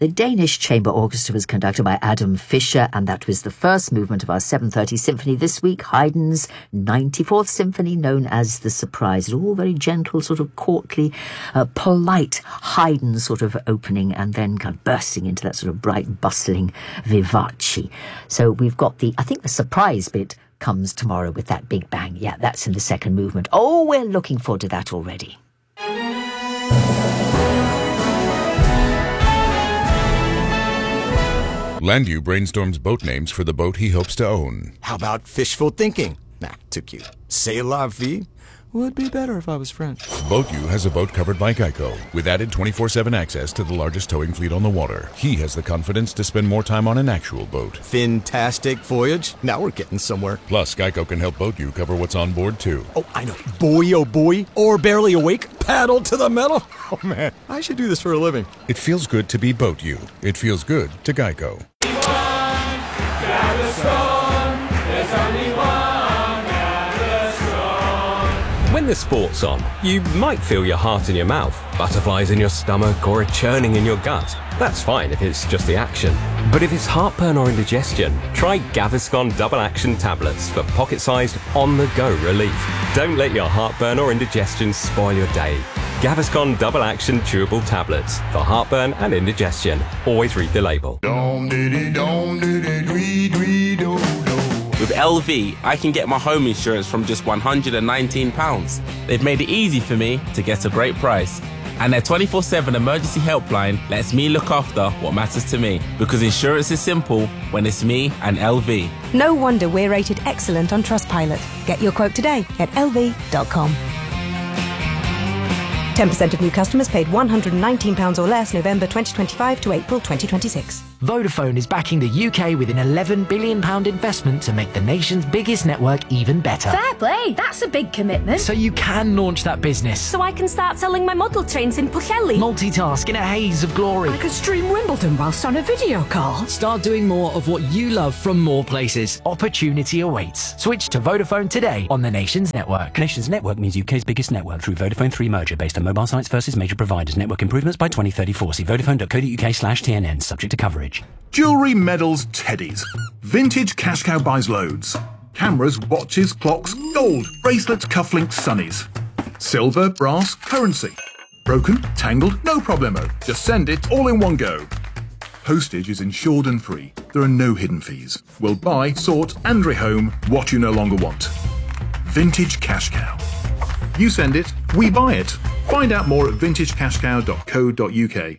The Danish Chamber Orchestra was conducted by Adam Fischer, and that was the first movement of our 7:30 symphony this week, Haydn's 94th Symphony, known as The Surprise. All very gentle, sort of courtly, polite Haydn sort of opening, and then kind of bursting into that sort of bright, bustling vivace. So we've got the surprise bit comes tomorrow with that big bang. Yeah, that's in the second movement. Oh, we're looking forward to that already. Landu brainstorms boat names for the boat he hopes to own. How about fishful thinking? Nah, too cute. C'est la vie? Would be better if I was French. BoatU has a boat covered by Geico, with added 24/7 access to the largest towing fleet on the water. He has the confidence to spend more time on an actual boat. Fantastic voyage. Now we're getting somewhere. Plus, Geico can help BoatU cover what's on board, too. Oh, I know. Buoy, oh buoy, or barely awake, paddle to the metal. Oh, man, I should do this for a living. It feels good to be BoatU. It feels good to Geico. When the sport's on, you might feel your heart in your mouth, butterflies in your stomach, or a churning in your gut. That's fine if it's just the action. But if it's heartburn or indigestion, try Gaviscon Double Action Tablets for pocket-sized, on-the-go relief. Don't let your heartburn or indigestion spoil your day. Gaviscon Double Action Chewable Tablets for heartburn and indigestion. Always read the label. With LV, I can get my home insurance from just £119. They've made it easy for me to get a great price. And their 24/7 emergency helpline lets me look after what matters to me. Because insurance is simple when it's me and LV. No wonder we're rated excellent on Trustpilot. Get your quote today at lv.com. 10% of new customers paid £119 or less November 2025 to April 2026. Vodafone is backing the UK with an £11 billion investment to make the nation's biggest network even better. Fair play, that's a big commitment. So you can launch that business. So I can start selling my model trains in Pwllheli. Multitask in a haze of glory. I could stream Wimbledon whilst on a video call. Start doing more of what you love from more places. Opportunity awaits. Switch to Vodafone today on the nation's network. Nation's network means UK's biggest network through Vodafone 3 merger based on mobile sites versus major providers. Network improvements by 2034. See vodafone.co.uk/TNN. Subject to coverage. Jewellery, medals, teddies. Vintage Cash Cow buys loads. Cameras, watches, clocks, gold, bracelets, cufflinks, sunnies. Silver, brass, currency. Broken, tangled, no problemo. Just send it all in one go. Postage is insured and free. There are no hidden fees. We'll buy, sort and rehome what you no longer want. Vintage Cash Cow. You send it, we buy it. Find out more at vintagecashcow.co.uk.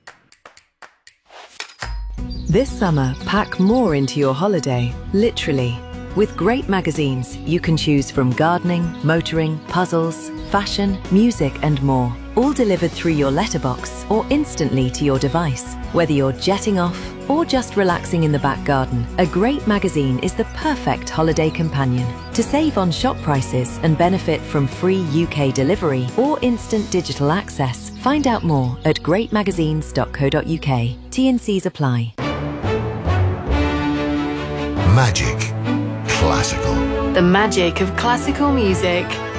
This summer, pack more into your holiday, literally. With great magazines, you can choose from gardening, motoring, puzzles, fashion, music and more. All delivered through your letterbox or instantly to your device. Whether you're jetting off or just relaxing in the back garden, a great magazine is the perfect holiday companion. To save on shop prices and benefit from free UK delivery or instant digital access, find out more at greatmagazines.co.uk. T&Cs apply. Magic. Classical. The magic of classical music.